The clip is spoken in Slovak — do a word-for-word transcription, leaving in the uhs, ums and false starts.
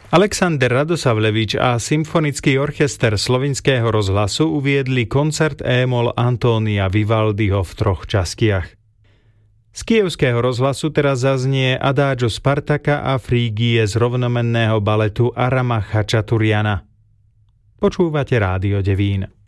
Alexander Radosavljevič a Symfonický orchester Slovinského rozhlasu uviedli koncert E-moll Antónia Vivaldiho v troch častiach. Z Kyjevského rozhlasu teraz zaznie Adagio Spartaka a Frígie z rovnomenného baletu Arama Chačaturiana. Počúvate Rádio Devín.